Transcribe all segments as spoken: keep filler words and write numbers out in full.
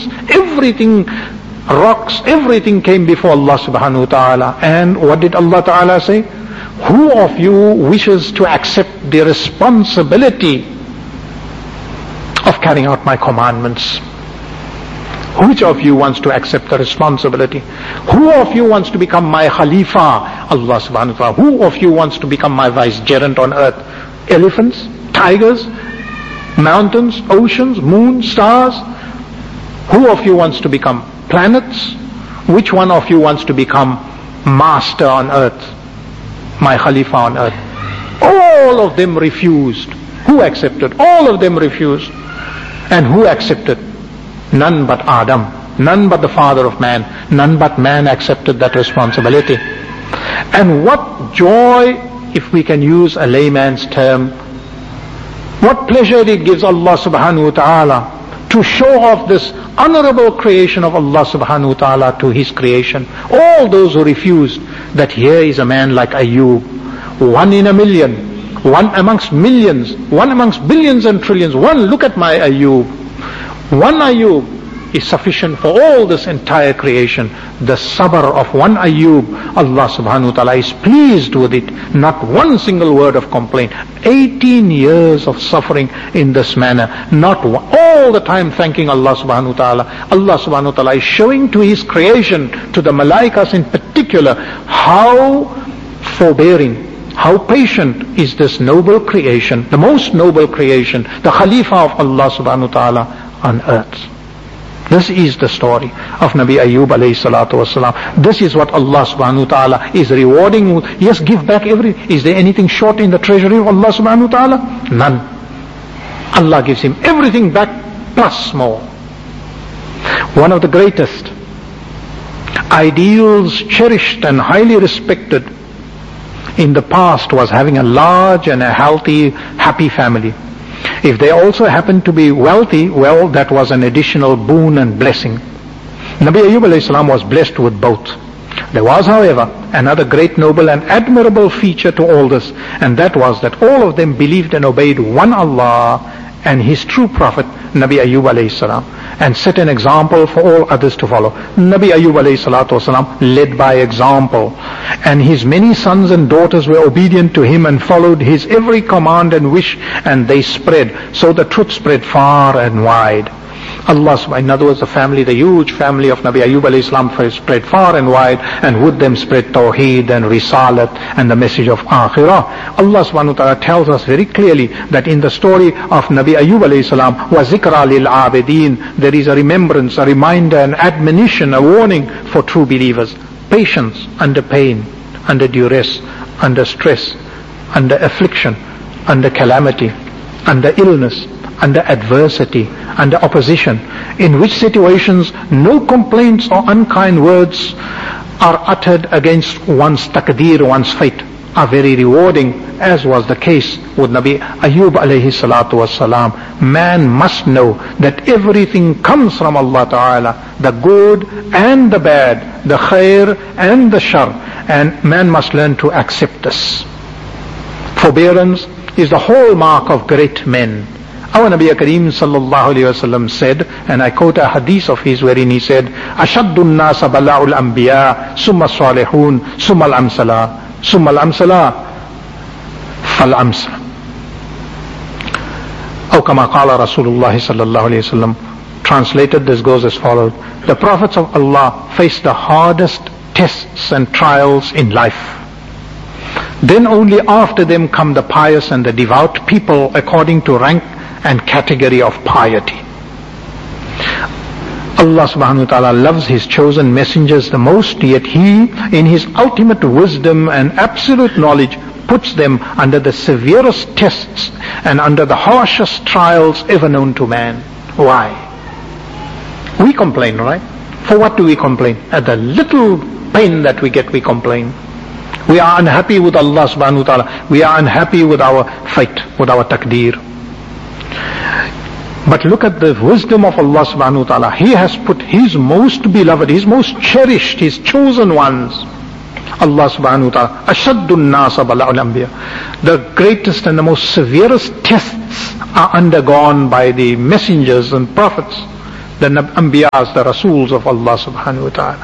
everything, rocks, everything came before Allah subhanahu wa ta'ala. And what did Allah ta'ala say? Who of you wishes to accept the responsibility of carrying out my commandments? Which of you wants to accept the responsibility? Who of you wants to become my Khalifa? Allah subhanahu wa ta'ala. Who of you wants to become my vicegerent on earth? Elephants? Tigers? Mountains? Oceans? Moon? Stars? Who of you wants to become planets? Which one of you wants to become master on earth? My Khalifa on earth? All of them refused. Who accepted? All of them refused. And who accepted? None but Adam. None but the father of man. None but man accepted that responsibility. And what joy, if we can use a layman's term, what pleasure it gives Allah subhanahu wa ta'ala to show off this honorable creation of Allah subhanahu wa ta'ala to His creation. All those who refused, that here is a man like Ayub, one in a million, one amongst millions, one amongst billions and trillions. One, look at my Ayub. One Ayub is sufficient for all this entire creation. The sabr of one Ayub, Allah subhanahu wa ta'ala is pleased with it. Not one single word of complaint. eighteen years of suffering in this manner. Not one, all the time thanking Allah subhanahu wa ta'ala. Allah subhanahu wa ta'ala is showing to His creation, to the malaikas in particular, how forbearing, how patient is this noble creation, the most noble creation, the Khalifa of Allah subhanahu wa ta'ala on earth. This is the story of Nabi Ayyub alayhi salatu wasalam. This is what Allah subhanahu wa ta'ala is rewarding. Yes, give back every. Is there anything short in the treasury of Allah subhanahu wa ta'ala? None. Allah gives him everything back plus more. One of the greatest ideals cherished and highly respected in the past was having a large and a healthy, happy family. If they also happened to be wealthy, well, that was an additional boon and blessing. Nabi Ayyub alayhi salam was blessed with both. There was, however, another great, noble and admirable feature to all this, and that was that all of them believed and obeyed one Allah and His true Prophet, Nabi Ayyub alayhi salam, and set an example for all others to follow. Nabi Ayyub alayhi salatu wasalam led by example, and his many sons and daughters were obedient to him and followed his every command and wish, and they spread. So the truth spread far and wide. Allah, in other words, the family, the huge family of Nabi Ayyub alayhi salam spread far and wide, and with them spread Tawheed and Risalat and the message of Akhirah. Allah subhanahu wa ta'ala tells us very clearly that in the story of Nabi Ayyub alayhi salam, wa zikra lil abidin, there is a remembrance, a reminder, an admonition, a warning for true believers. Patience under pain, under duress, under stress, under affliction, under calamity, under illness, under adversity, under opposition, in which situations no complaints or unkind words are uttered against one's taqdeer, one's fate, are very rewarding, as was the case with Nabi Ayyub alayhi salatu wassalam. Man must know that everything comes from Allah Ta'ala, the good and the bad, the khair and the shar, and man must learn to accept this. Forbearance is the hallmark of great men. Our Nabi Kareem sallallahu alayhi wa sallam said, and I quote a hadith of his wherein he said, أَشَدُّ النَّاسَ بَلَاءُ الْأَنْبِيَاءِ ثُمَّ الصَّالِحُونَ ثُمَّ الْأَمْثَلَةُ ثُمَّ الْأَمْثَلَةُ فَالْأَمْثَلَةُ. أو كما قال رسول الله صلى الله عليه وسلم. Translated, this goes as follows: the prophets of Allah faced the hardest tests and trials in life. Then only after them come the pious and the devout people according to rank and category of piety. Allah subhanahu wa ta'ala loves His chosen messengers the most, yet He, in His ultimate wisdom and absolute knowledge, puts them under the severest tests and under the harshest trials ever known to man. Why? We complain, right? For what do we complain? At the little pain that we get, we complain. We are unhappy with Allah subhanahu wa ta'ala. We are unhappy with our fate, with our taqdeer. But look at the wisdom of Allah subhanahu wa ta'ala. He has put His most beloved, His most cherished, His chosen ones. Allah subhanahu wa ta'ala, أَشَدُّ النَّاسَ بَلَاءُ الْأَنْبِيَاءِ. The greatest and the most severest tests are undergone by the messengers and prophets. the Anbiyas, the Rasuls of Allah subhanahu wa ta'ala.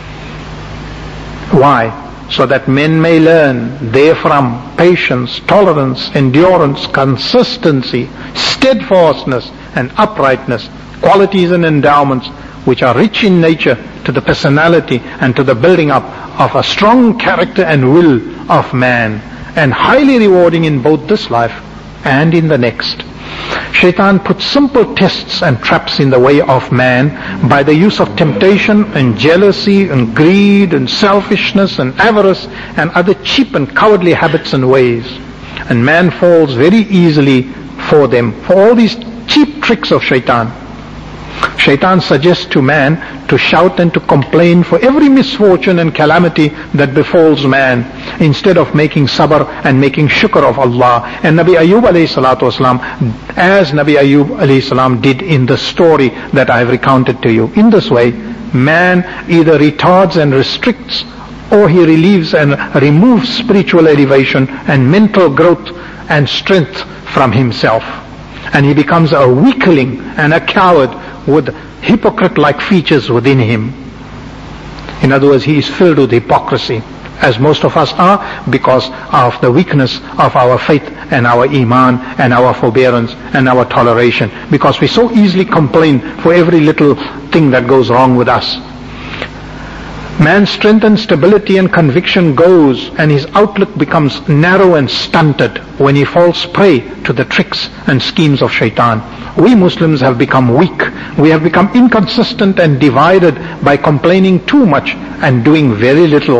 Why? So that men may learn therefrom patience, tolerance, endurance, consistency, steadfastness and uprightness, qualities and endowments which are rich in nature to the personality and to the building up of a strong character and will of man, and highly rewarding in both this life and in the next. Shaitan puts simple tests and traps in the way of man by the use of temptation and jealousy and greed and selfishness and avarice and other cheap and cowardly habits and ways. And man falls very easily for them, for all these cheap tricks of shaitan. Shaitan suggests to man to shout and to complain for every misfortune and calamity that befalls man, instead of making sabr and making shukr of Allah. And Nabi Ayyub alayhi salatu wasalam, as Nabi Ayyub alayhi salam did in the story that I have recounted to you. In this way, man either retards and restricts, or he relieves and removes spiritual elevation and mental growth and strength from himself. And he becomes a weakling and a coward with hypocrite-like features within him. In other words, he is filled with hypocrisy, as most of us are, because of the weakness of our faith and our iman and our forbearance and our toleration, because we so easily complain for every little thing that goes wrong with us. Man's strength and stability and conviction goes, and his outlook becomes narrow and stunted when he falls prey to the tricks and schemes of shaitan. We Muslims have become weak. We have become inconsistent and divided by complaining too much and doing very little.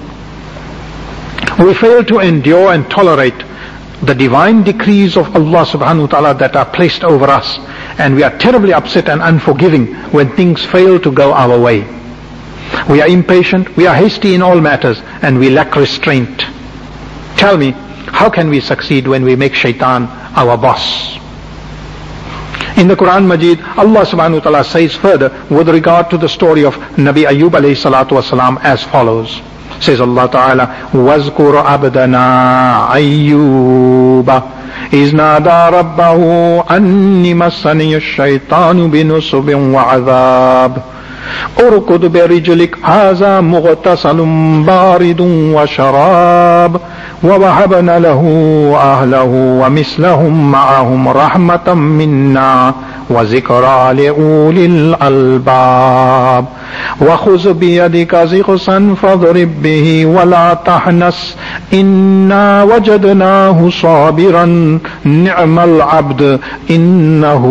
We fail to endure and tolerate the divine decrees of Allah subhanahu wa ta'ala that are placed over us, and we are terribly upset and unforgiving when things fail to go our way. We are impatient, we are hasty in all matters, and we lack restraint. Tell me, how can we succeed when we make shaitan our boss? In the Quran Majid, Allah subhanahu wa ta'ala says further with regard to the story of Nabi Ayyub alayhi salatu wasalam as follows. Says Allah Ta'ala, وَاذْكُرْ عَبْدَنَا أَيُّوبَ إِذْ نَادَى رَبَّهُ أَنِّي مَسَّنِيَ الشَّيْطَانُ بِنُصُبٍ وَعَذَابٍ اركض برجلك هذا مغتسل بارد وشراب ووهبنا له أهله ومثلهم معهم رحمة منا وذكرى لأولي الألباب وخذ بيدك ضغثا فاضرب به ولا تحنث إنا وجدناه صابرا نعم العبد إنه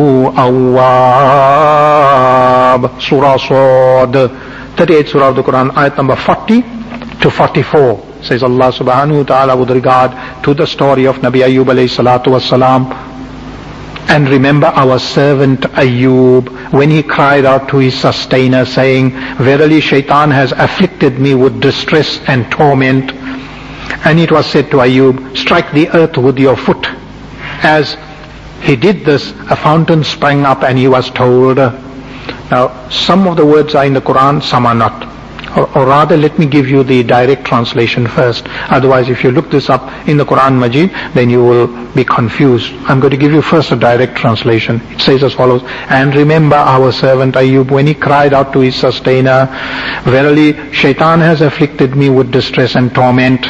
أواب. Surah Sad, thirty-eighth Surah of the Quran, ayat number forty to forty-four. Says Allah subhanahu wa ta'ala with regard to the story of Nabi Ayyub alayhi salatu wasalam. And remember our servant Ayyub, when he cried out to his sustainer saying, verily shaitan has afflicted me with distress and torment. And it was said to Ayyub, strike the earth with your foot. As he did this, a fountain sprang up and he was told. Now, some of the words are in the Quran, some are not. Or, or rather, let me give you the direct translation first. Otherwise, if you look this up in the Quran Majid, then you will be confused. I'm going to give you first a direct translation. It says as follows, and remember our servant Ayyub when he cried out to his sustainer, verily shaitan has afflicted me with distress and torment.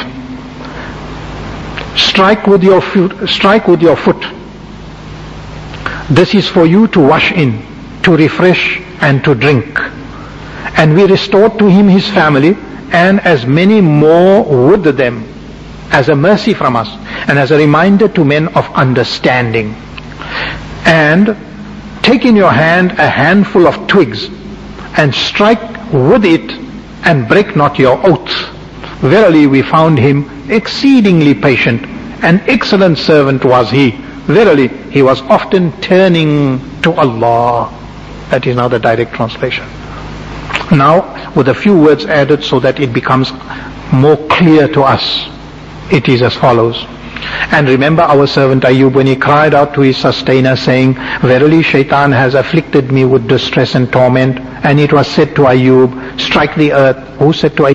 Strike with your foot, strike with your foot. This is for you to wash in, to refresh and to drink. And we restored to him his family and as many more with them, as a mercy from us and as a reminder to men of understanding. And take in your hand a handful of twigs and strike with it and break not your oath. Verily we found him exceedingly patient, an excellent servant was he. Verily he was often turning to Allah. That is now the direct translation. Now, with a few words added so that it becomes more clear to us, it is as follows. And remember our servant Ayyub when he cried out to his sustainer saying, verily shaitan has afflicted me with distress and torment. And it was said to Ayyub, strike the earth. Who said to Ayyub?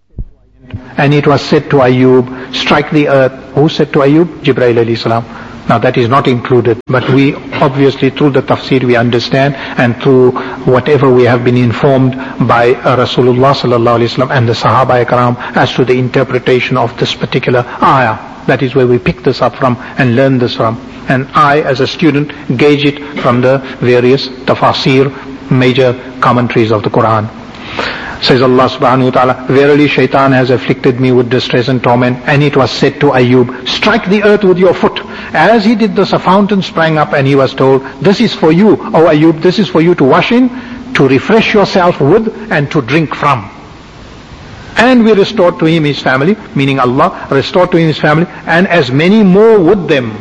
And it was said to Ayyub, strike the earth. Who said to Ayyub? Jibreel alayhi salam. Now that is not included, but we obviously through the tafsir we understand, and through whatever we have been informed by uh, Rasulullah sallallahu alaihi wasallam and the Sahaba Ikram as to the interpretation of this particular ayah. That is where we pick this up from and learn this from. And I, as a student, gauge it from the various tafasir, major commentaries of the Quran. Says Allah subhanahu wa ta'ala, verily shaitan has afflicted me with distress and torment. And it was said to Ayub, strike the earth with your foot. As he did this, a fountain sprang up, and he was told, this is for you, O Ayub, this is for you to wash in, to refresh yourself with, and to drink from. And we restored to him his family, meaning Allah restored to him his family, and as many more with them,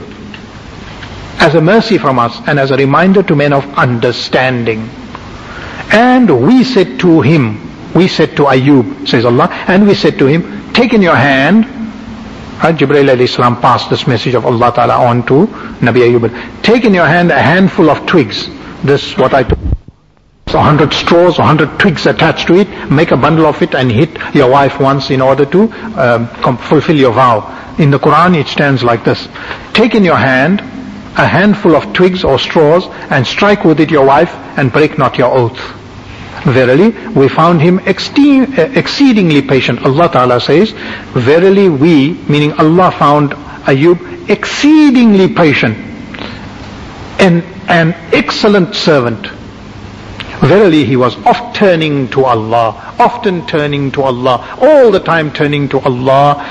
as a mercy from us, and as a reminder to men of understanding. And we said to him, we said to Ayub, says Allah, and we said to him, take in your hand, right, Jibreel alayhi salam passed this message of Allah Ta'ala on to Nabi Ayub, take in your hand a handful of twigs. This what I took. So one hundred straws, one hundred twigs attached to it, make a bundle of it and hit your wife once in order to um, fulfill your vow. In the Quran it stands like this. Take in your hand a handful of twigs or straws and strike with it your wife and break not your oath. Verily, we found him exceedingly patient. Allah Ta'ala says, verily we, meaning Allah found Ayub exceedingly patient and an excellent servant. Verily he was oft turning to Allah, often turning to Allah, all the time turning to Allah.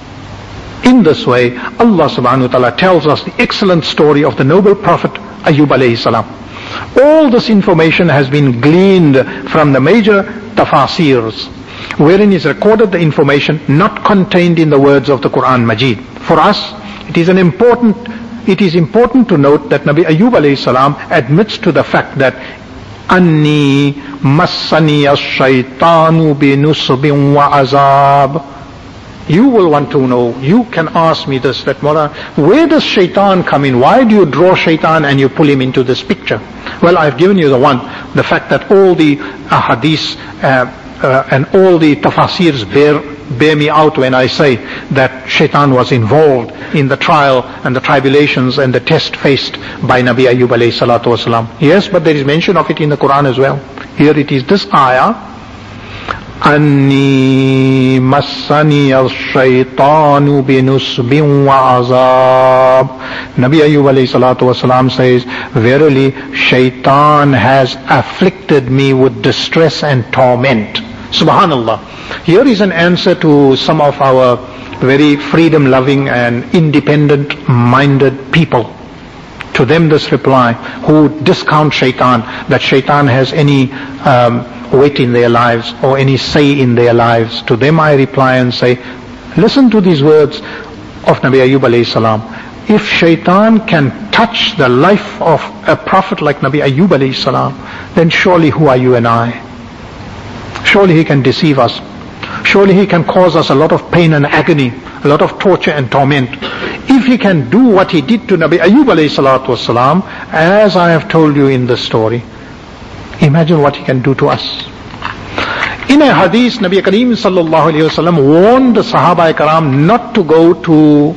In this way, Allah subhanahu wa ta'ala tells us the excellent story of the noble Prophet Ayub alayhi salam. All this information has been gleaned from the major tafasirs, wherein is recorded the information not contained in the words of the Quran Majid. For us, it is an important, it is important to note that Nabi Ayub alayhi salam admits to the fact that Anni massani ash-shaytanu bi nusbin wa azab. You will want to know, you can ask me this, that Mawlana, where does shaitan come in? Why do you draw shaitan and you pull him into this picture? Well, I've given you the one, the fact that all the ahadith uh, uh, and all the tafasirs bear, bear me out when I say that shaitan was involved in the trial and the tribulations and the test faced by Nabi Ayub alayhi salatu wasalam. Yes, but there is mention of it in the Quran as well. Here it is this ayah, Anni massani al-shaytanu binusbin wa azab. Nabi Ayub alayhi salatu wasalam says, verily shaitan has afflicted me with distress and torment. Subhanallah. Here is an answer to some of our very freedom-loving and independent-minded people. To them this reply, who discount shaitan, that shaitan has any um, weight in their lives or any say in their lives. To them I reply and say, listen to these words of Nabi Ayub alayhi salam. If shaitan can touch the life of a prophet like Nabi Ayub alayhi salam, then surely who are you and I? Surely he can deceive us. Surely he can cause us a lot of pain and agony, a lot of torture and torment. If he can do what he did to Nabi Ayub alayhi salatu wasalam, as I have told you in this story, imagine what he can do to us. In a hadith, Nabi Kareem sallallahu alayhi wasallam warned the Sahaba Ikram not to go to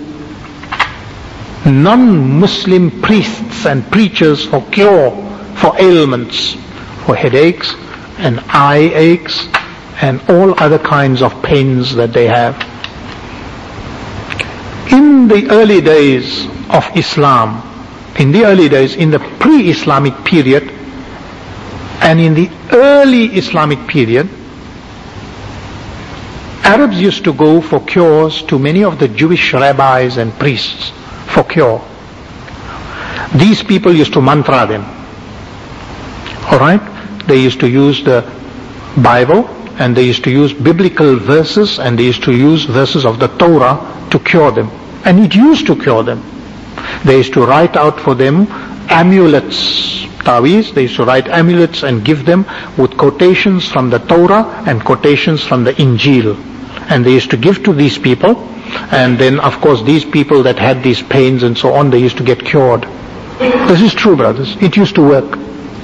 non-Muslim priests and preachers for cure, for ailments, for headaches and eye aches and all other kinds of pains that they have. In the early days of Islam, in the early days, in the pre-Islamic period, and in the early Islamic period, Arabs used to go for cures to many of the Jewish rabbis and priests for cure. These people used to mantra them. Alright? They used to use the Bible, and they used to use biblical verses, and they used to use verses of the Torah to cure them. And it used to cure them. They used to write out for them amulets, taweez. They used to write amulets and give them with quotations from the Torah and quotations from the Injil. And they used to give to these people, and then of course these people that had these pains and so on, they used to get cured. This is true, brothers. It used to work.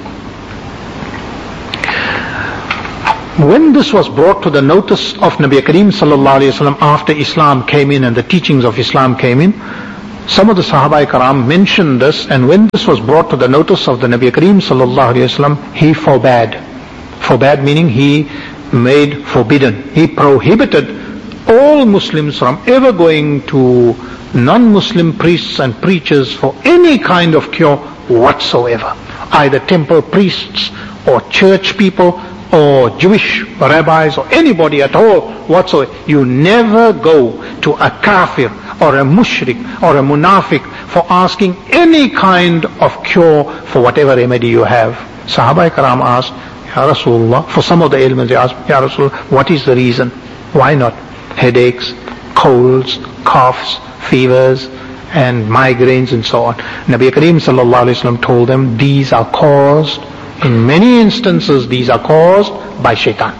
When this was brought to the notice of Nabi Kareem sallallahu alayhi wa sallam after Islam came in and the teachings of Islam came in, some of the Sahaba Karam mentioned this, and when this was brought to the notice of the Nabi Kareem sallallahu alayhi wasallam, he forbade. Forbade meaning he made forbidden. He prohibited all Muslims from ever going to non-Muslim priests and preachers for any kind of cure whatsoever. Either temple priests or church people or Jewish rabbis or anybody at all whatsoever. You never go to a kafir or a mushrik or a munafiq for asking any kind of cure for whatever remedy you have. Sahaba Karam asked, Ya Rasulullah, for some of the ailments they asked, Ya Rasulullah, what is the reason? Why not? Headaches, colds, coughs, fevers, and migraines and so on. Nabi Kareem sallallahu alayhi wa sallam told them, these are caused, in many instances these are caused by shaitan.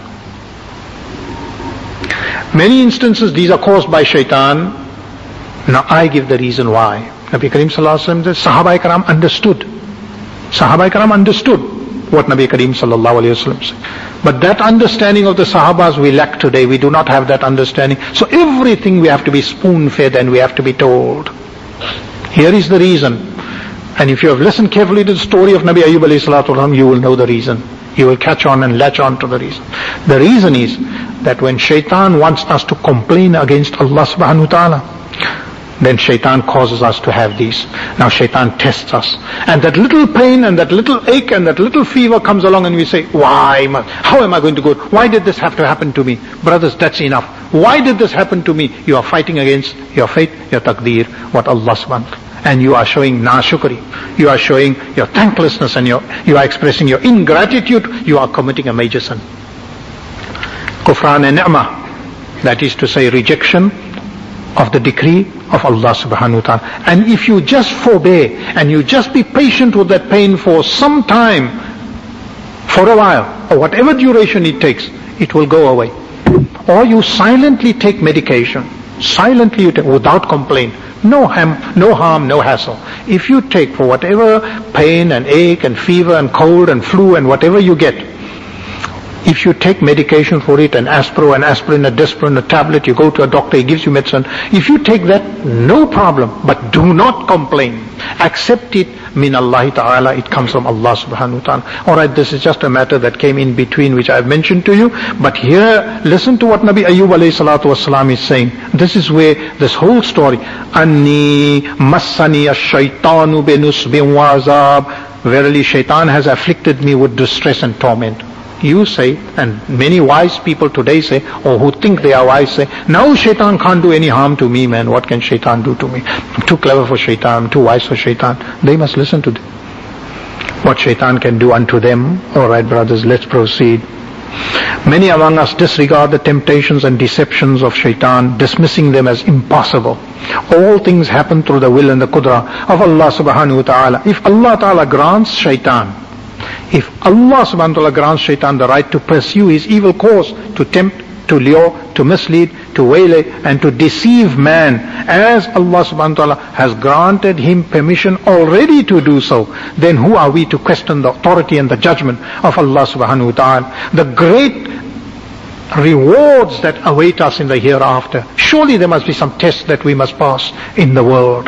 Many instances these are caused by shaitan. Now I give the reason why. Nabi Kareem sallallahu alayhi wa sallam said, Sahaba Karam understood. Sahaba Karam understood what Nabi Kareem sallallahu alayhi wa sallam said. But that understanding of the Sahabas we lack today. We do not have that understanding. So everything we have to be spoon-fed and we have to be told. Here is the reason. And if you have listened carefully to the story of Nabi Ayyub alayhi salatu wasalam, you will know the reason. You will catch on and latch on to the reason. The reason is that when shaitan wants us to complain against Allah subhanahu wa ta'ala, then shaitan causes us to have these. Now shaitan tests us. And that little pain and that little ache and that little fever comes along and we say, why? How am I going to go? Why did this have to happen to me? Brothers, that's enough. Why did this happen to me? You are fighting against your fate, your taqdeer, what Allah subhanahu wa ta'ala. And you are showing nashukri. You are showing your thanklessness and your, you are expressing your ingratitude. You are committing a major sin. Kufran and ni'mah. That is to say rejection of the decree of Allah subhanahu wa ta'ala. And if you just forbear and you just be patient with that pain for some time, for a while, or whatever duration it takes, it will go away. Or you silently take medication. Silently you take, without complaint. No harm, no harm, no hassle. If you take for whatever pain and ache and fever and cold and flu and whatever you get, if you take medication for it, an aspro, an aspirin, a Disprin, a tablet, you go to a doctor, he gives you medicine. If you take that, no problem. But do not complain. Accept it min Allah ta'ala. It comes from Allah subhanahu wa ta'ala. Alright, this is just a matter that came in between which I have mentioned to you. But here, listen to what Nabi Ayyub alayhi salatu wasalam is saying. This is where this whole story, Anni massani ash-shaytanu binusbin wa azab. Verily shaitan has afflicted me with distress and torment. You say, and many wise people today say, or who think they are wise say, now shaitan can't do any harm to me, man. What can shaitan do to me? I'm too clever for shaitan, I'm too wise for shaitan. They must listen to them. What shaitan can do unto them. Alright brothers, let's proceed. Many among us disregard the temptations and deceptions of shaitan, dismissing them as impossible. All things happen through the will and the qudra of Allah subhanahu wa ta'ala. If Allah ta'ala grants shaitan, if Allah subhanahu wa ta'ala grants shaitan the right to pursue his evil course, to tempt, to lure, to mislead, to waylay, and to deceive man, as Allah subhanahu wa ta'ala has granted him permission already to do so, then who are we to question the authority and the judgment of Allah subhanahu wa ta'ala? The great rewards that await us in the hereafter. Surely there must be some tests that we must pass in the world.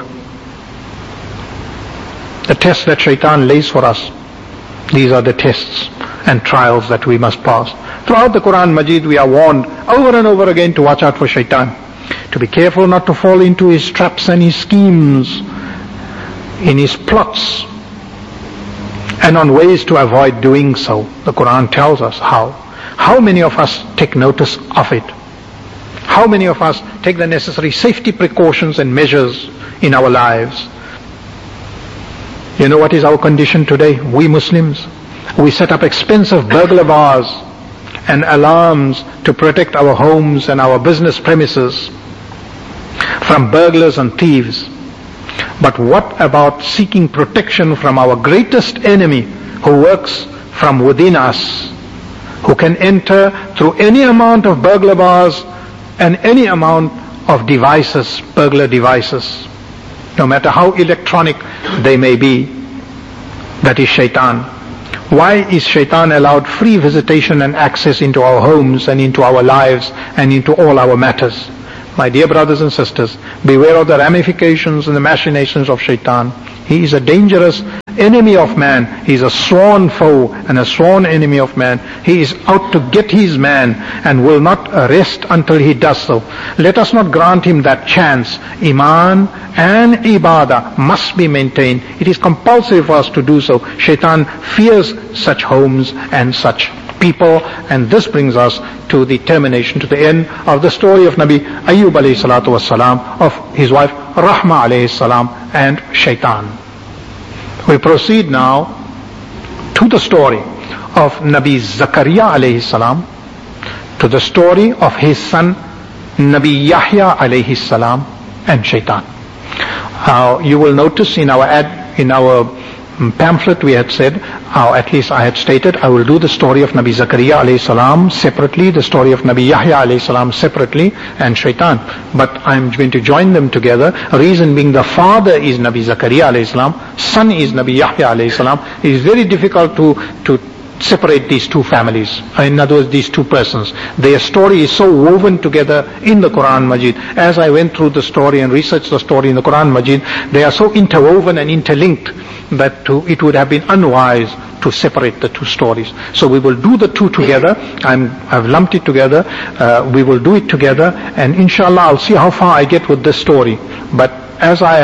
The tests that shaitan lays for us. These are the tests and trials that we must pass. Throughout the Quran Majid we are warned over and over again to watch out for shaitan. To be careful not to fall into his traps and his schemes, in his plots, and on ways to avoid doing so. The Quran tells us how. How many of us take notice of it? How many of us take the necessary safety precautions and measures in our lives? You know what is our condition today? We Muslims, we set up expensive burglar bars and alarms to protect our homes and our business premises from burglars and thieves. But what about seeking protection from our greatest enemy who works from within us, who can enter through any amount of burglar bars and any amount of devices, burglar devices, no matter how electronic they may be? That is shaitan. Why is shaitan allowed free visitation and access into our homes and into our lives and into all our matters? My dear brothers and sisters, beware of the ramifications and the machinations of shaitan. He is a dangerous enemy of man. He is a sworn foe and a sworn enemy of man. He is out to get his man and will not rest until he does so. Let us not grant him that chance. Iman and ibadah must be maintained. It is compulsory for us to do so. Shaitan fears such homes and such people, and this brings us to the termination, to the end of the story of Nabi Ayyub alayhi salatu wassalam, of his wife Rahma alayhi salam, and Shaitan. We proceed now to the story of Nabi Zakaria alayhi salam, to the story of his son Nabi Yahya alayhi salam, and Shaitan. Uh, you will notice in our ad, in our pamphlet we had said, or at least I had stated, I will do the story of Nabi Zakaria alayhi salam separately, the story of Nabi Yahya alayhi salam separately, and Shaitan. But I'm going to join them together. Reason being, the father is Nabi Zakaria alayhi salam, son is Nabi Yahya alayhi salam. It is very difficult to, to separate these two families. In other words, these two persons. Their story is so woven together in the Quran Majid. As I went through the story and researched the story in the Quran Majid, they are so interwoven and interlinked that to, it would have been unwise to separate the two stories. So we will do the two together. I'm, I've lumped it together. Uh, we will do it together, and inshallah I'll see how far I get with this story. But as I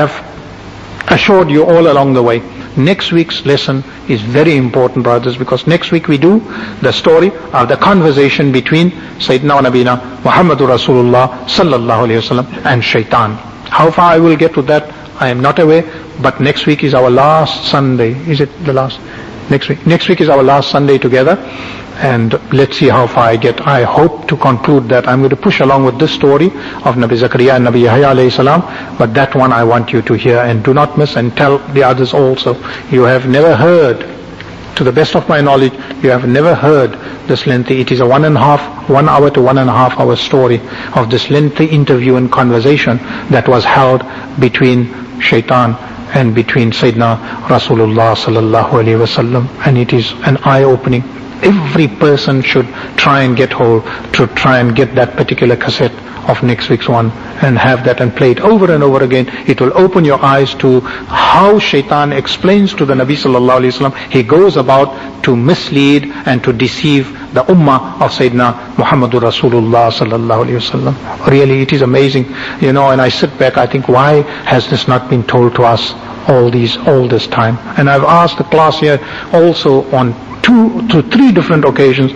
have assured you all along the way, next week's lesson is very important, brothers, because next week we do the story of the conversation between Sayyidina Nabina Muhammadur Rasulullah sallallahu alayhi wasallam and Shaitan. How far I will get to that, I am not aware, but next week is our last Sunday. Is it the last? Next week. Next week is our last Sunday together, and let's see how far I get. I hope to conclude that. I'm going to push along with this story of Nabi Zakaria and Nabi Yahya alayhi salam, but that one I want you to hear, and do not miss, and tell the others also. You have never heard, to the best of my knowledge, you have never heard this lengthy. It is a one and a half, one hour to one and a half hour story of this lengthy interview and conversation that was held between Shaitan and between Sayyidina Rasulullah sallallahu alaihi wasallam, and it is an eye-opening. Every person should try and get hold, to try and get that particular cassette of next week's one and have that and play it over and over again. It will open your eyes to how Shaitan explains to the Nabi sallallahu alaihi wasallam. He goes about to mislead and to deceive the ummah of Sayyidina Muhammadur Rasulullah sallallahu alaihi wasallam. Really, it is amazing, you know. And I sit back, I think, why has this not been told to us all these all this time? And I've asked the class here also on two to three different occasions,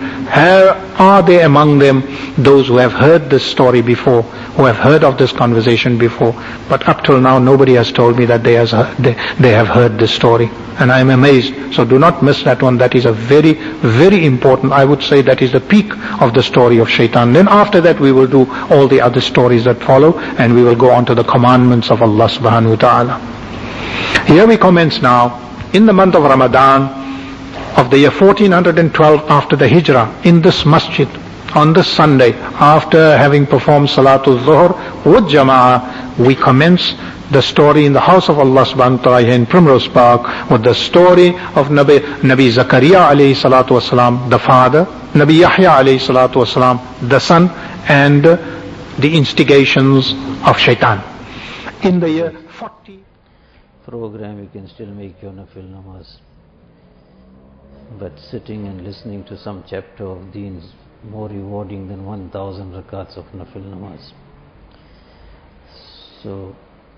are there among them those who have heard this story before, who have heard of this conversation before? But up till now nobody has told me that they, has, they, they have heard this story, and I am amazed. So do not miss that one. That is a very, very important, I would say that is the peak of the story of Shaitan. Then after that we will do all the other stories that follow, and we will go on to the commandments of Allah subhanahu wa ta'ala. Here we commence now in the month of Ramadan of the year fourteen twelve after the Hijrah, in this masjid, on this Sunday, after having performed Salatul Zuhr with Jama'ah, we commence the story in the house of Allah subhanahu wa ta'ala in Primrose Park with the story of Nabi, Nabi Zakaria alayhi salatu wasalam, the father, Nabi Yahya alayhi salatu wasalam, the son, and the instigations of Shaitan. In the year forty program, you can still make your nafil namaz. But sitting and listening to some chapter of Deen is more rewarding than one thousand rakats of nafil namaz. So,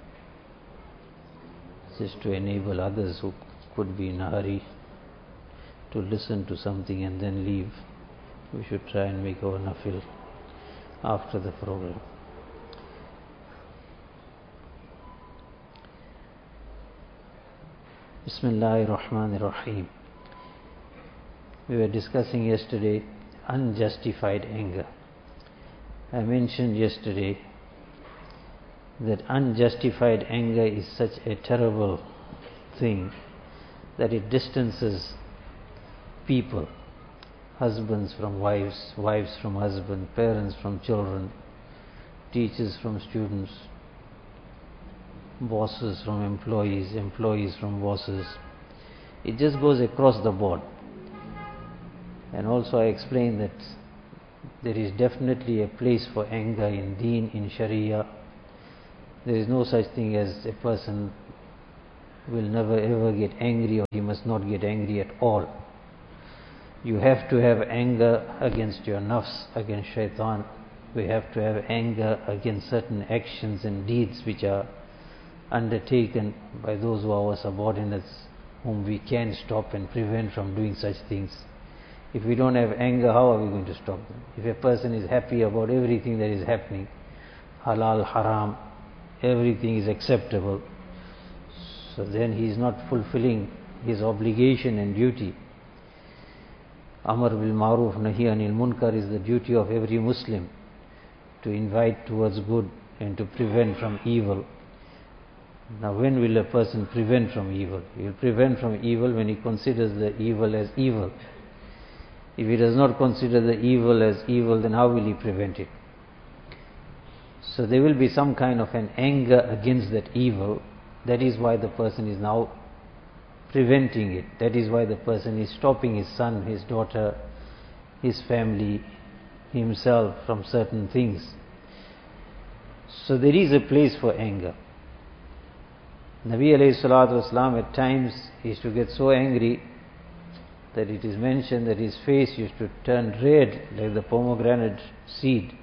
this is to enable others who could be in a hurry to listen to something and then leave. We should try and make our nafil after the program. Bismillahir Rahmanir Rahim. We were discussing yesterday unjustified anger. I mentioned yesterday that unjustified anger is such a terrible thing that it distances people, husbands from wives, wives from husbands, parents from children, teachers from students, bosses from employees, employees from bosses. It just goes across the board. And also I explained that there is definitely a place for anger in Deen, in Sharia. There is no such thing as a person will never ever get angry, or he must not get angry at all. You have to have anger against your nafs, against shaitan. We have to have anger against certain actions and deeds which are undertaken by those who are our subordinates, whom we can stop and prevent from doing such things. If we don't have anger, how are we going to stop them? If a person is happy about everything that is happening, halal, haram, everything is acceptable, so then he is not fulfilling his obligation and duty. Amar bil Ma'ruf Nahi Anil Munkar is the duty of every Muslim, to invite towards good and to prevent from evil. Now, when will a person prevent from evil? He will prevent from evil when he considers the evil as evil. If he does not consider the evil as evil, then how will he prevent it? So there will be some kind of an anger against that evil. That is why the person is now preventing it. That is why the person is stopping his son, his daughter, his family, himself from certain things. So there is a place for anger. Nabi alayhi salatu wasalam at times used to get so angry that it is mentioned that his face used to turn red like the pomegranate seed.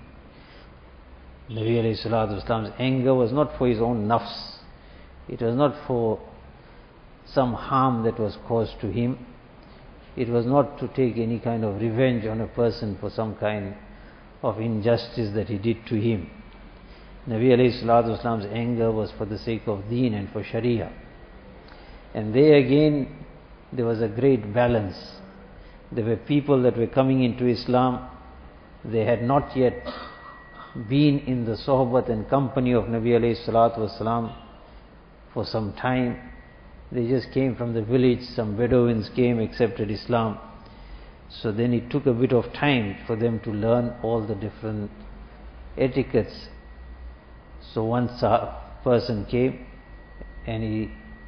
Nabi alayhi salatu wasalam's anger was not for his own nafs. It was not for some harm that was caused to him. It was not to take any kind of revenge on a person for some kind of injustice that he did to him. Nabi alayhi salatu wasalam's anger was for the sake of Deen and for Sharia. And there again, there was a great balance. There were people that were coming into Islam. They had not yet been in the sohbat and company of Nabi alayhi salatu wasalam for some time. They just came from the village. Some Bedouins came, accepted Islam. So then it took a bit of time for them to learn all the different etiquettes. So once a person came and he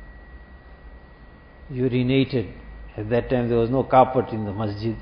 urinated. At that time there was no carpet in the masjid.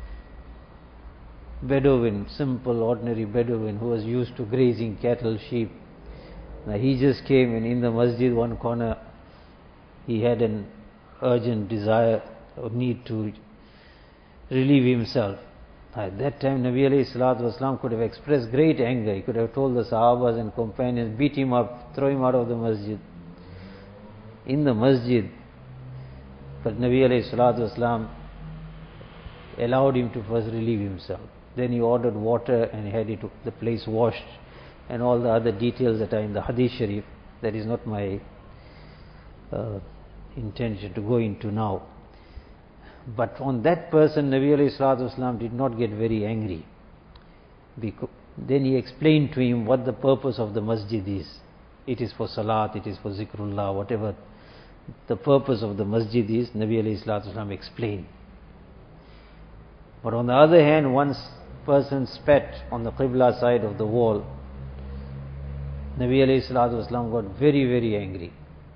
Bedouin, simple ordinary Bedouin who was used to grazing cattle, sheep. Now he just came, and in the masjid one corner he had an urgent desire or need to relieve himself. At that time Nabi alayhi salatu wasalam could have expressed great anger. He could have told the Sahabas and companions, beat him up, throw him out of the masjid. In the masjid. But Nabi alayhi salatu wasalam allowed him to first relieve himself. Then he ordered water and had it, the place washed, and all the other details that are in the Hadith Sharif. That is not my uh, intention to go into now. But on that person, Nabi alayhi salatu wasalam did not get very angry. Because then he explained to him what the purpose of the masjid is. It is for salat, it is for zikrullah, whatever the purpose of the masjid is, Nabi alayhi salatu wasalam explained. But on the other hand, once person spat on the Qibla side of the wall, Nabi alayhi salatu wasalam got very, very angry.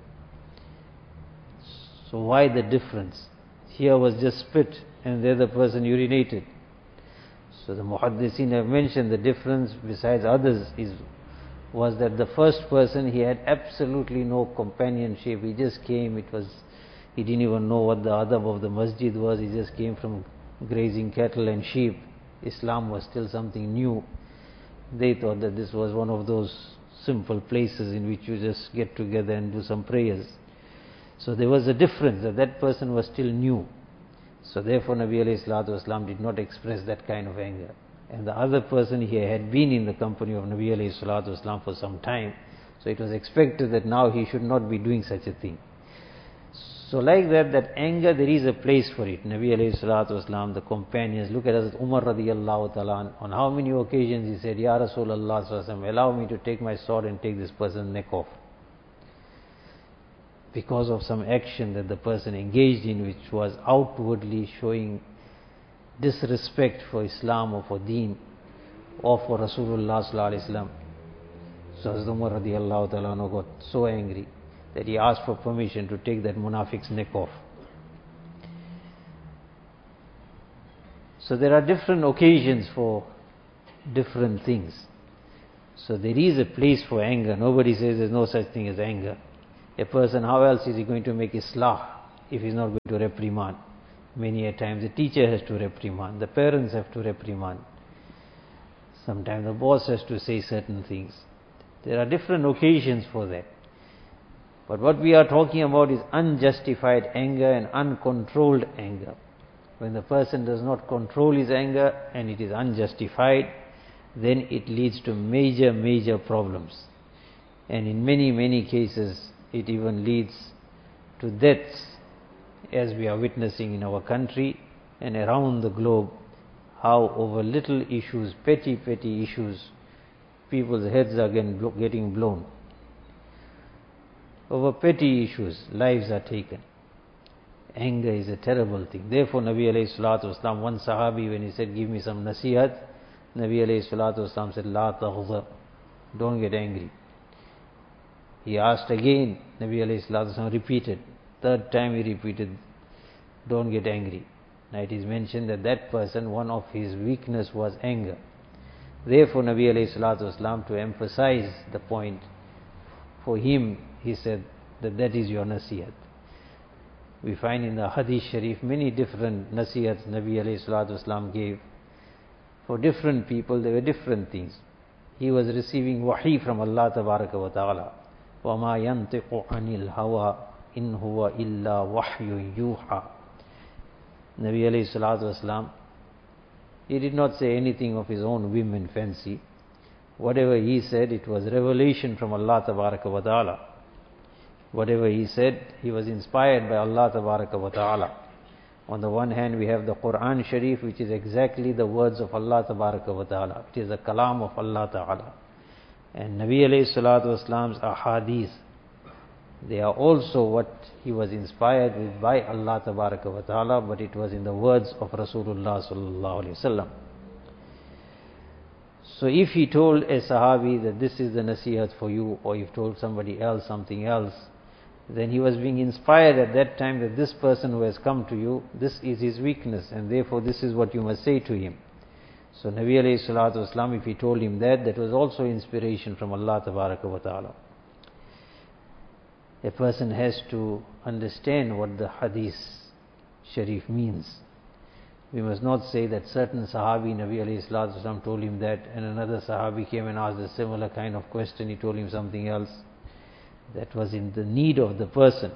So why the difference? Here was just spit and the other person urinated. So the Muhaddithin have mentioned the difference besides others is was that the first person, he had absolutely no companionship. He just came, it was, he didn't even know what the adab of the masjid was. He just came from grazing cattle and sheep. Islam was still something new. They thought that this was one of those simple places in which you just get together and do some prayers. So there was a difference, that that person was still new. So therefore Nabi alayhi salatu wasalam did not express that kind of anger. And the other person, he had been in the company of Nabi alayhi salatu wasalam for some time. So it was expected that now he should not be doing such a thing. So like that, that anger, there is a place for it. Nabi alayhi salatu wasalam, the companions, look at Hazrat Umar radiyallahu ta'ala, on how many occasions he said, Ya Rasulullah sallallahu alaihi wasallam, allow me to take my sword and take this person's neck off. Because of some action that the person engaged in, which was outwardly showing disrespect for Islam or for Deen or for Rasulullah sallallahu alaihi wasallam. So Hazrat Umar radiyallahu ta'ala got so angry that he asked for permission to take that munafiq's neck off. So there are different occasions for different things. So there is a place for anger. Nobody says there's no such thing as anger. A person, how else is he going to make islah if he's not going to reprimand? Many a times the teacher has to reprimand, the parents have to reprimand. Sometimes the boss has to say certain things. There are different occasions for that. But what we are talking about is unjustified anger and uncontrolled anger. When the person does not control his anger and it is unjustified, then it leads to major, major problems. And in many, many cases, it even leads to deaths, as we are witnessing in our country and around the globe, how over little issues, petty, petty issues, people's heads are getting blown. Over petty issues, lives are taken. Anger is a terrible thing. Therefore, Nabi alayhi salatu wasalam, one Sahabi, when he said, give me some nasihat, Nabi alayhi salatu wasalam said, La taghzab, don't get angry. He asked again, Nabi alayhi salatu wasalam repeated. Third time he repeated, don't get angry. Now it is mentioned that that person, one of his weakness was anger. Therefore, Nabi alayhi salatu wasalam, to emphasize the point, for him, he said that that is your nasihat. We find in the Hadith Sharif many different nasihats Nabi alayhi salatu wasalam gave. For different people, there were different things. He was receiving wahi from Allah tabaraka wa ta'ala. وَمَا يَنْتِقُ عَنِ الْهَوَىٰ إِنْ هُوَ إِلَّا وَحْيٌ يُوحَىٰ. Nabi alayhi salatu wasalam, he did not say anything of his own whim and fancy. Whatever he said, it was revelation from Allah tabaraka wa ta'ala. Whatever he said, he was inspired by Allah tabaraka wa ta'ala. On the one hand, we have the Quran Sharif, which is exactly the words of Allah tabaraka wa ta'ala. It is the kalam of Allah ta'ala. And Nabi alayhi salatu wasalam's ahadith, they are also what he was inspired with by Allah tabaraka wa ta'ala, but it was in the words of Rasulullah sallallahu alayhi wasallam. So if he told a Sahabi that this is the nasihat for you, or if told somebody else something else, then he was being inspired at that time that this person who has come to you, this is his weakness, and therefore this is what you must say to him. So Nabi alayhi salatu wasalam, if he told him that, that was also inspiration from Allah tabaraka wa ta'ala. A person has to understand what the Hadith Sharif means. We must not say that certain Sahabi, Nabi alayhi salatu wasalam told him that, and another Sahabi came and asked a similar kind of question, he told him something else. That was in the need of the person.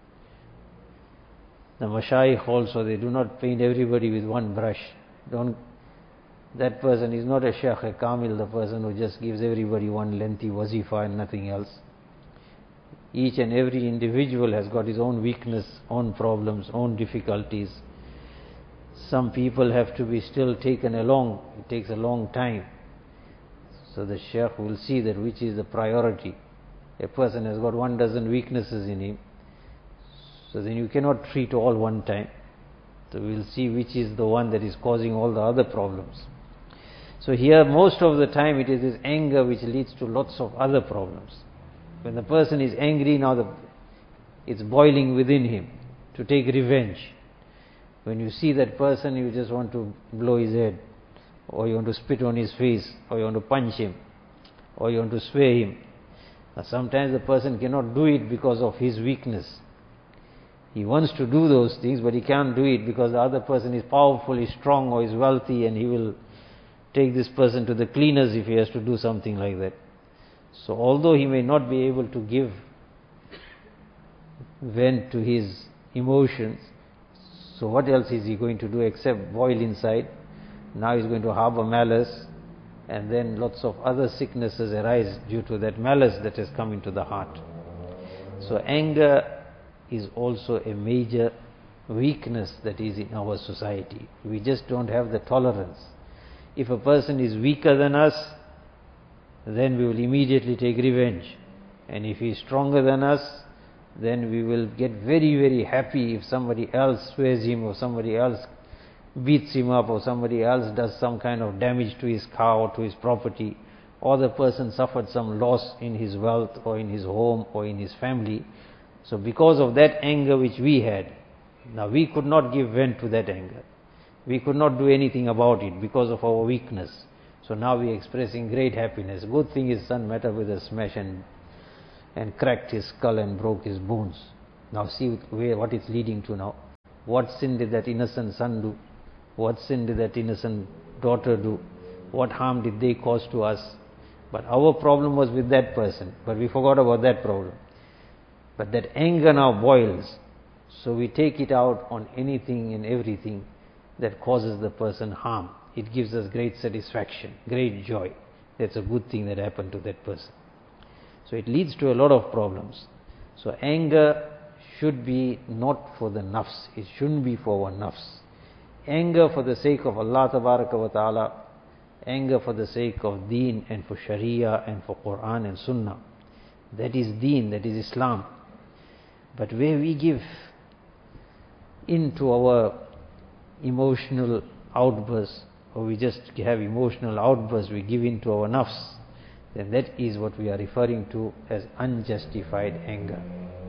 The Mashayikh also, they do not paint everybody with one brush. Don't. That person is not a Shaykh, a Kamil, the person who just gives everybody one lengthy wazifa and nothing else. Each and every individual has got his own weakness, own problems, own difficulties. Some people have to be still taken along. It takes a long time. So the Shaykh will see that which is the priority. A person has got one dozen weaknesses in him, so then you cannot treat all one time. So we will see which is the one that is causing all the other problems. So here most of the time it is this anger which leads to lots of other problems. When the person is angry, now the, it's boiling within him to take revenge. When you see that person, you just want to blow his head, or you want to spit on his face, or you want to punch him, or you want to swear him. Now sometimes the person cannot do it because of his weakness. He wants to do those things, but he can't do it because the other person is powerful, is strong, or is wealthy, and he will take this person to the cleaners if he has to do something like that. So although he may not be able to give vent to his emotions, so what else is he going to do except boil inside? Now he's going to harbor malice, and then lots of other sicknesses arise due to that malice that has come into the heart. So anger is also a major weakness that is in our society. We just don't have the tolerance. If a person is weaker than us, then we will immediately take revenge. And if he is stronger than us, then we will get very, very happy if somebody else swears him, or somebody else beats him up, or somebody else does some kind of damage to his car or to his property, or the person suffered some loss in his wealth or in his home or in his family. So because of that anger which we had, now we could not give vent to that anger. We could not do anything about it because of our weakness. So now we are expressing great happiness. Good thing his son met up with a smash and, and cracked his skull and broke his bones. Now see where, what it's leading to now. What sin did that innocent son do? What sin did that innocent daughter do? What harm did they cause to us? But our problem was with that person. But we forgot about that problem. But that anger now boils. So we take it out on anything and everything that causes the person harm. It gives us great satisfaction, great joy. That's a good thing that happened to that person. So it leads to a lot of problems. So anger should be not for the nafs. It shouldn't be for our nafs. Anger for the sake of Allah Tabaraka wa Ta'ala, anger for the sake of deen and for Sharia and for Quran and Sunnah. That is deen, that is Islam. But where we give into our emotional outbursts, or we just have emotional outbursts, we give into our nafs, then that is what we are referring to as unjustified anger.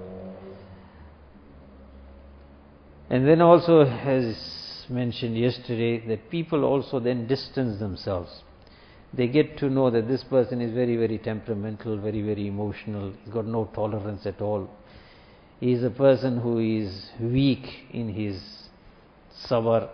And then also, as mentioned yesterday, that people also then distance themselves. They get to know that this person is very, very temperamental, very, very emotional, he's got no tolerance at all. He is a person who is weak in his sabr,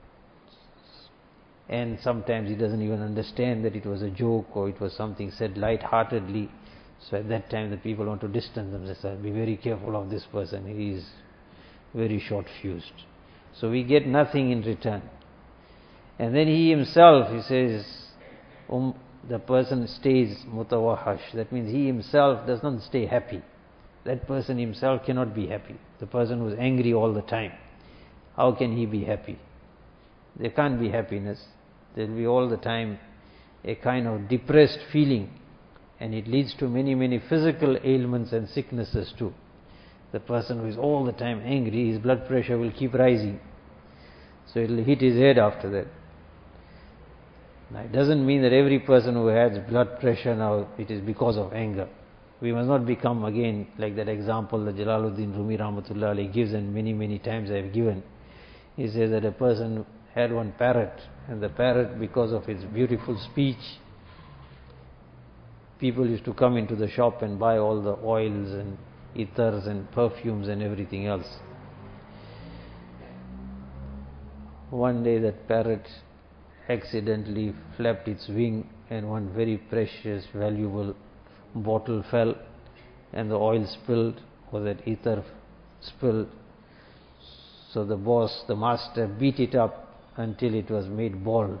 and sometimes he doesn't even understand that it was a joke or it was something said light-heartedly. So at that time the people want to distance themselves. Be very careful of this person, he is very short-fused. So we get nothing in return. And then he himself, he says, um, the person stays mutawahash. That means he himself does not stay happy. That person himself cannot be happy. The person who is angry all the time, how can he be happy? There can't be happiness. There will be all the time a kind of depressed feeling, and it leads to many, many physical ailments and sicknesses too. The person who is all the time angry, his blood pressure will keep rising. So it will hit his head after that. Now it doesn't mean that every person who has blood pressure now, it is because of anger. We must not become again like that example that Jalaluddin Rumi Rahmatullah Alayhi gives, and many, many times I have given. He says that a person had one parrot, and the parrot, because of its beautiful speech, people used to come into the shop and buy all the oils and ethers and perfumes and everything else. One day that parrot accidentally flapped its wing, and one very precious, valuable bottle fell, and the oil spilled, or that ether spilled. So the boss, the master, beat it up until it was made bald.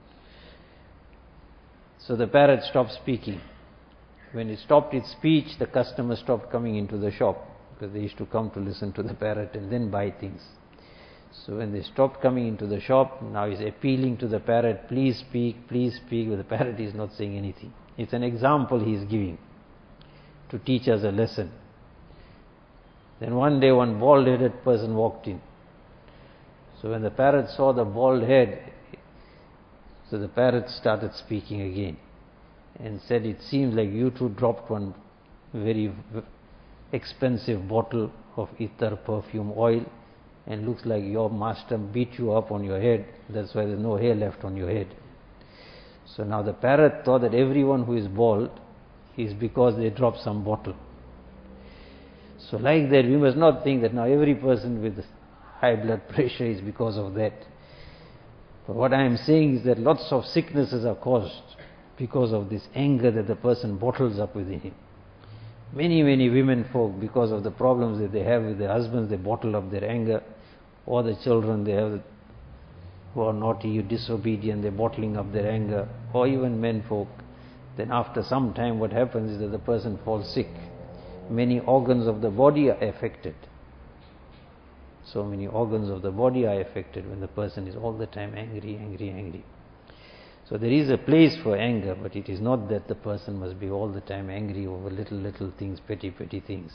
So the parrot stopped speaking. When it stopped its speech, the customers stopped coming into the shop, because they used to come to listen to the parrot and then buy things. So when they stopped coming into the shop, now he's appealing to the parrot, please speak, please speak, but the parrot is not saying anything. It's an example he is giving to teach us a lesson. Then one day one bald-headed person walked in. So when the parrot saw the bald head, so the parrot started speaking again and said, it seems like you two dropped one very expensive bottle of ether perfume oil, and looks like your master beat you up on your head. That's why there's no hair left on your head. So now the parrot thought that everyone who is bald is because they dropped some bottle. So like that, we must not think that now every person with high blood pressure is because of that. But what I am saying is that lots of sicknesses are caused because of this anger that the person bottles up within him. Many, many women folk, because of the problems that they have with their husbands, they bottle up their anger. Or the children they have who are naughty or disobedient, they're bottling up their anger. Or even men folk. Then after some time what happens is that the person falls sick. Many organs of the body are affected. So many organs of the body are affected when the person is all the time angry, angry, angry. So there is a place for anger, but it is not that the person must be all the time angry over little, little things, petty, petty things.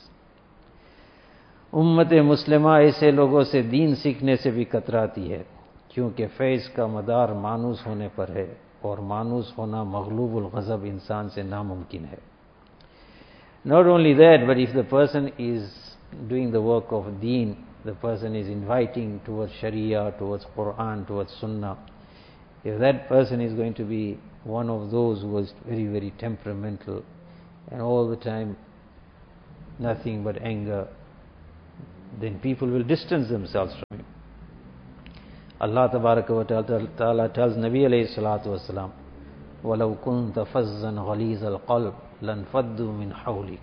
उम्मत मुस्लिमा ऐसे लोगों से दीन सीखने से भी कतराती है, क्योंकि फैज़ का मदार मानूस होने पर है, और मानूस होना मगलूबुल ग़ज़ब इंसान से नामुमकिन है. Not only that, but if the person is doing the work of deen, the person is inviting towards Sharia, towards Quran, towards Sunnah, If that person is going to be one of those who was very, very temperamental and all the time nothing but anger, then people will distance themselves from him. Allah Tabaraka wa Ta'ala tells Nabi alayhi salatu wasalam, وَلَوْ كُنْتَ فَزًّا غَلِيظَ الْقَلْبِ لَانْفَضُّوا مِنْ حَوْلِكَ.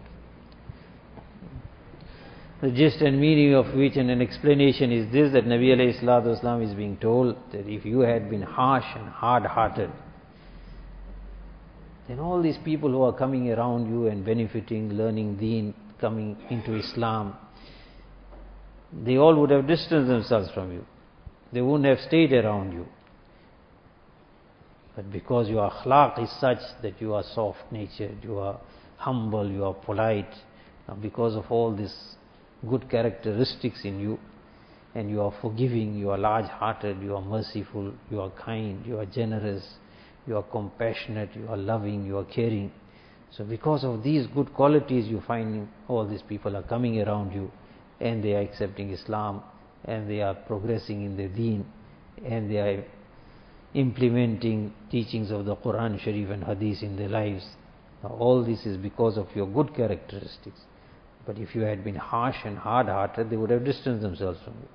The gist and meaning of which and an explanation is this, that Nabi alayhi salatu wasalam is being told that if you had been harsh and hard-hearted, then all these people who are coming around you and benefiting, learning deen, coming into Islam, they all would have distanced themselves from you. They wouldn't have stayed around you. But because your akhlaq is such that you are soft-natured, you are humble, you are polite, now because of all these good characteristics in you, and you are forgiving, you are large-hearted, you are merciful, you are kind, you are generous, you are compassionate, you are loving, you are caring. So because of these good qualities, you find all these people are coming around you, and they are accepting Islam, and they are progressing in their deen, and they are implementing teachings of the Quran Sharif and Hadith in their lives. Now, all this is because of your good characteristics. But if you had been harsh and hard-hearted, they would have distanced themselves from you.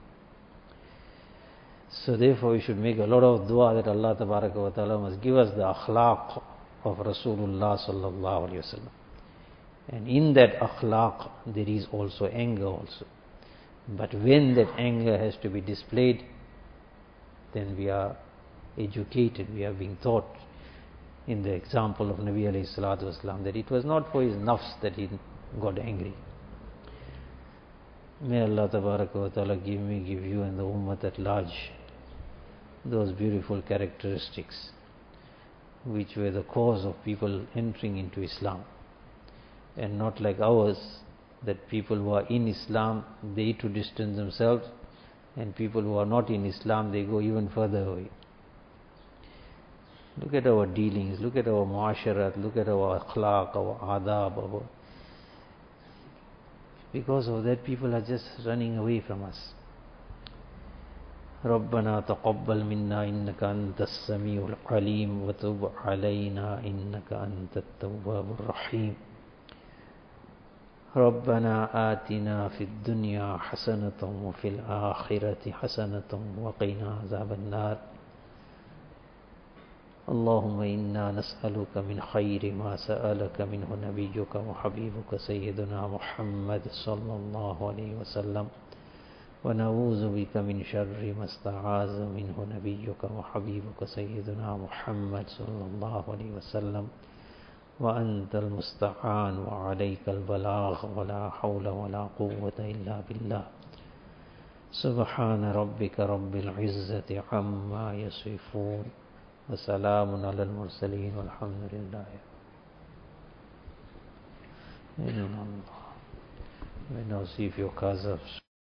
So therefore we should make a lot of dua that Allah Tabaraka wa Ta'ala must give us the akhlaq of Rasulullah Sallallahu Alaihi Wasallam. And in that akhlaq there is also anger also. But when that anger has to be displayed, then we are educated, we are being taught in the example of Nabi alayhi salatu wasalam that it was not for his nafs that he got angry. May Allah Tabaraka wa Ta'ala give me, give you and the ummah at large those beautiful characteristics which were the cause of people entering into Islam, and not like ours, that people who are in Islam, they too distance themselves, and people who are not in Islam, they go even further away. Look at our dealings, look at our muasharat, look at our akhlaq, our adab, our... because of that people are just running away from us. ربنا تقبل منا إنك أنت السميع العليم وتب علينا إنك أنت التواب الرحيم ربنا آتنا في الدنيا حسنة وفي الآخرة حسنة وقنا عذاب النار اللهم إنا نسألك من خير ما سألك منه نبيك وحبيبك سيدنا محمد صلى الله عليه وسلم ونعوذ بك من شر ما استعاذ منه نبيك وحبيبك سيدنا محمد صلى الله عليه وسلم وأنت المستعان وعليك البلاغ ولا حول ولا قوة إلا بالله سبحان ربك رب العزة عما يصفون وسلام على المرسلين والحمد لله. We now see if your casa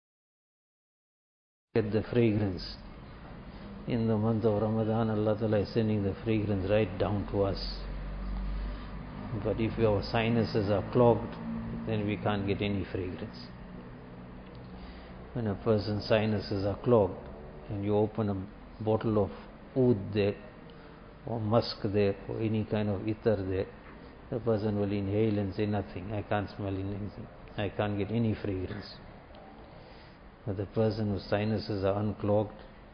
get the fragrance. In the month of Ramadan, Allah Ta'ala is sending the fragrance right down to us. But if our sinuses are clogged, then we can't get any fragrance. When a person's sinuses are clogged and you open a bottle of oud there, or musk there, or any kind of ether there, the person will inhale and say nothing, I can't smell anything, I can't get any fragrance. But the person whose sinuses are unclogged,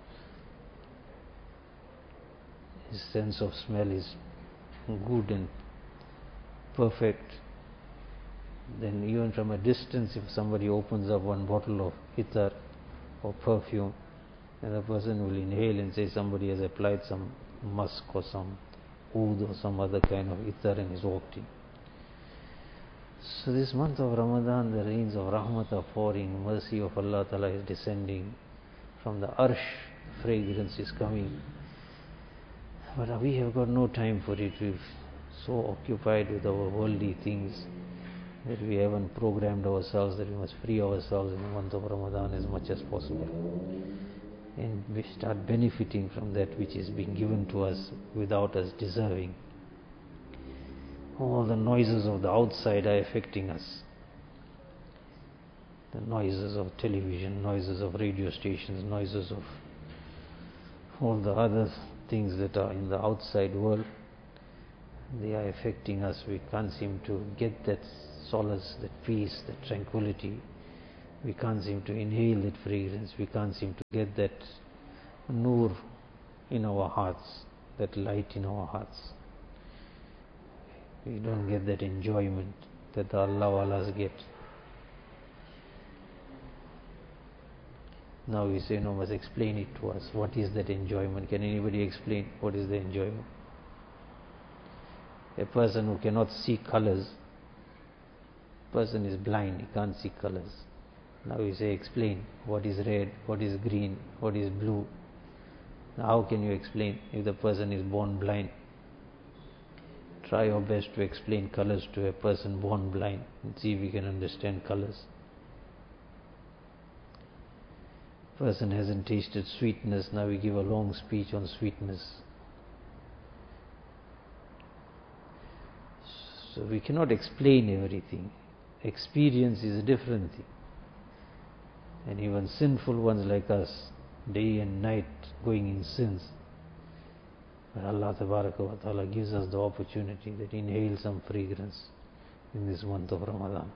his sense of smell is good and perfect. Then even from a distance, if somebody opens up one bottle of ether or perfume, then the person will inhale and say somebody has applied some musk or some oud or some other kind of ether and is walked in. So this month of Ramadan, the rains of rahmat are pouring, mercy of Allah Ta'ala is descending, from the arsh fragrance is coming. But we have got no time for it. We're so occupied with our worldly things that we haven't programmed ourselves that we must free ourselves in the month of Ramadan as much as possible. And we start benefiting from that which is being given to us without us deserving. All the noises of the outside are affecting us. The noises of television, noises of radio stations, noises of all the other things that are in the outside world, they are affecting us. We can't seem to get that solace, that peace, that tranquility. We can't seem to inhale that fragrance. We can't seem to get that nur in our hearts, that light in our hearts. We don't get that enjoyment that the Allah Walas get. Now we say, no, must explain it to us. What is that enjoyment? Can anybody explain what is the enjoyment? A person who cannot see colors, person is blind, he can't see colors. Now we say, explain what is red, what is green, what is blue. Now how can you explain if the person is born blind? Try your best to explain colors to a person born blind and see if we can understand colors. Person hasn't tasted sweetness, now we give a long speech on sweetness. So we cannot explain everything. Experience is a different thing. And even sinful ones like us, day and night going in sins. But Allah Tabaraka wa Ta'ala gives us the opportunity that inhale some fragrance in this month of Ramadan.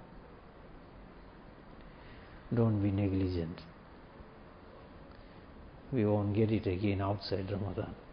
Don't be negligent. We won't get it again outside Ramadan.